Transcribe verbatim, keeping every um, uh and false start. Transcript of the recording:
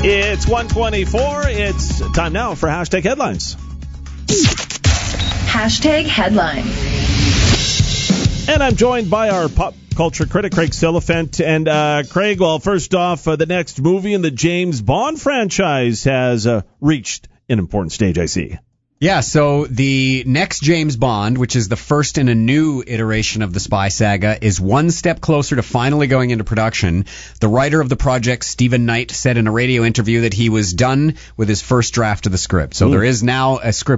It's one twenty-four. It's time now for Hashtag Headlines. Hashtag Headlines. And I'm joined by our pop culture critic, Craig Silliphant. And, uh, Craig, well, first off, uh, the next movie in the James Bond franchise has uh, reached an important stage, I see. Yeah, so the next James Bond, which is the first in a new iteration of the spy saga, is one step closer to finally going into production. The writer of the project, Stephen Knight, said in a radio interview that he was done with his first draft of the script. So Ooh. There is now a script